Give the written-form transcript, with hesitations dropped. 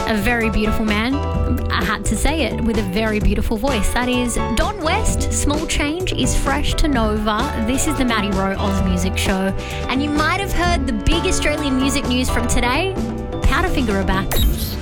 a very beautiful man. I had to say it, with a very beautiful voice. That is Don West. Small Change is fresh to Nova. This is the Maddie Rowe Oz Music Show. And you might have heard the big Australian music news from today. Powderfinger are back.